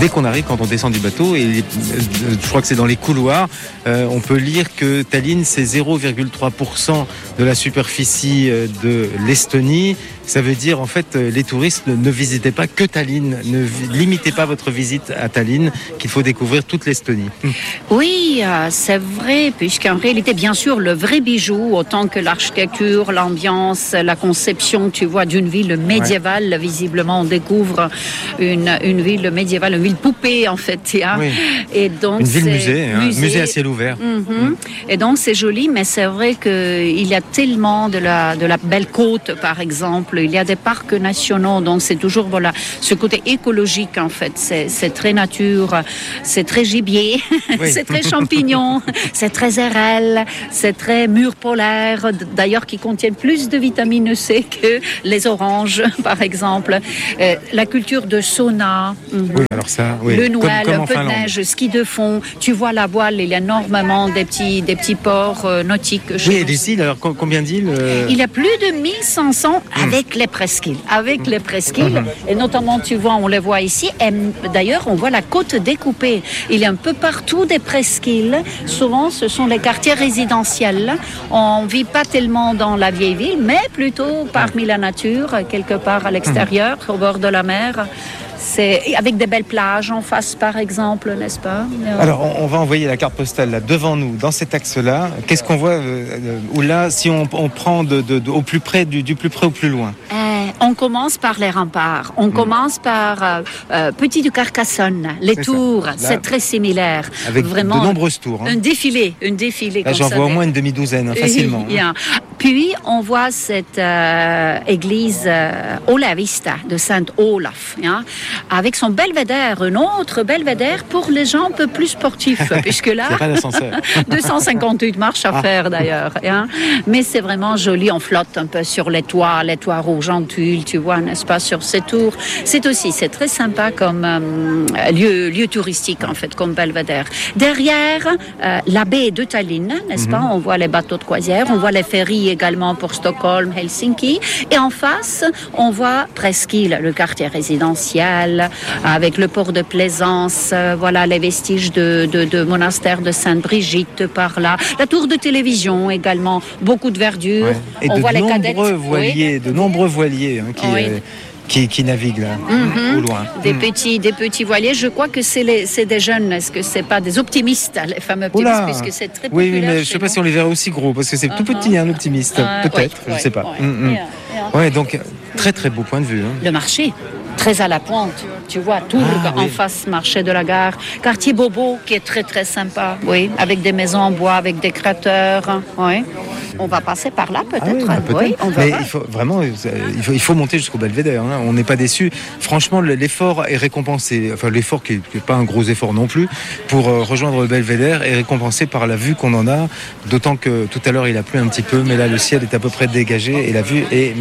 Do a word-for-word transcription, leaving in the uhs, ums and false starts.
dès qu'on arrive, quand on descend du bateau, et euh, je crois que c'est dans les couloirs, euh, on peut lire que Tallinn, c'est zéro virgule trois pour cent de la superficie de l'Estonie. Ça veut dire, en fait, les touristes ne, ne visitez pas que Tallinn, ne vi- limitez pas votre visite à Tallinn, qu'il faut découvrir toute l'Estonie. Oui, euh, c'est vrai, puisqu'en réalité, bien sûr, le vrai bijou, autant que l'architecture, l'ambiance, la conception, tu vois, d'une ville médiévale, ouais. Visiblement, on découvre une, une ville médiévale, une ville poupée, en fait. Hein. Oui. Et donc, une ville musée, hein, musée, musée à ciel ouvert. Mm-hmm. Mm. Et donc, c'est joli, mais c'est vrai qu'il y a tellement de la, de la belle côte, par exemple. Il y a des parcs nationaux, donc c'est toujours voilà, ce côté écologique en fait. C'est, c'est très nature, c'est très gibier, oui. C'est très champignon, c'est très érel, c'est très murs polaires, d'ailleurs qui contiennent plus de vitamine C que les oranges, par exemple. Euh, la culture de sauna, oui, alors ça, oui. le Noël, comme, comme un peu de neige, ski de fond. Tu vois la voile, il y a énormément des petits, des petits ports euh, nautiques. Oui, et des îles, alors combien d'îles euh... Il y a plus de mille cinq cents avec Avec les presqu'îles, avec les presqu'îles, mmh. Et notamment, tu vois, on les voit ici, et d'ailleurs, on voit la côte découpée. Il y a un peu partout des presqu'îles. Souvent, ce sont les quartiers résidentiels. On ne vit pas tellement dans la vieille ville, mais plutôt parmi la nature, quelque part à l'extérieur, mmh. au bord de la mer. C'est avec des belles plages en face, par exemple, n'est-ce pas? Alors, on, on va envoyer la carte postale là, devant nous, dans cet axe-là. Qu'est-ce qu'on voit euh, où là, si on, on prend de, de, de, au plus près, du, du plus près au plus loin? euh, On commence par les remparts. On mmh. commence par euh, euh, Petit du Carcassonne, les c'est tours. Là, c'est très similaire. Avec vraiment de nombreuses tours. Hein. Un défilé, un défilé. Là, j'en vois au moins une demi-douzaine, hein, facilement. Oui, hein. Puis, on voit cette euh, église euh, Olavista de Saint-Olaf, hein, avec son belvédère, un autre belvédère pour les gens un peu plus sportifs, puisque là, c'est pas l'ascenseur. deux cent cinquante-huit marches à ah. faire d'ailleurs. Hein. Mais c'est vraiment joli, on flotte un peu sur les toits, les toits rouges en tuile, tu vois, n'est-ce pas, sur ces tours. C'est aussi, c'est très sympa comme euh, lieu, lieu touristique, en fait, comme belvédère. Derrière, euh, la baie de Tallinn, n'est-ce mm-hmm. pas, on voit les bateaux de croisière, on voit les ferries également pour Stockholm, Helsinki, et en face, on voit Presqu'île, le quartier résidentiel, avec le port de Plaisance, euh, voilà les vestiges de, de, de monastère de Sainte-Brigitte par là, la tour de télévision également, beaucoup de verdure. Ouais. Et on de voit les nombreux cadettes. voiliers, oui. de nombreux voiliers hein, qui. Oui. Euh... Qui, qui naviguent là, mm-hmm. au loin. Des, mm. petits, des petits voiliers. Je crois que c'est, les, c'est des jeunes. Est-ce que c'est pas des optimistes, les fameux optimistes, Oula. Puisque c'est très oui, populaire. Oui, mais je ne sais pas si on les verrait aussi gros, parce que c'est uh-huh. tout petit, un optimiste. Uh, Peut-être, ouais, je ne ouais, sais pas. Ouais, mm-hmm. yeah, yeah. ouais, donc très très beau point de vue. Hein. Le marché. Très à la pointe, tu vois, Tourgue ah, en oui. face, marché de la gare, quartier Bobo qui est très très sympa, oui, avec des maisons en bois, avec des cratères, oui. On va passer par là peut-être. Ah oui, bah, peut-être. Oui, on va Mais il faut vraiment, il faut, il faut monter jusqu'au belvédère. Hein. On n'est pas déçus. Franchement, l'effort est récompensé. Enfin, l'effort qui n'est pas un gros effort non plus pour euh, rejoindre le belvédère est récompensé par la vue qu'on en a. D'autant que tout à l'heure il a plu un petit peu, mais là le ciel est à peu près dégagé et la vue est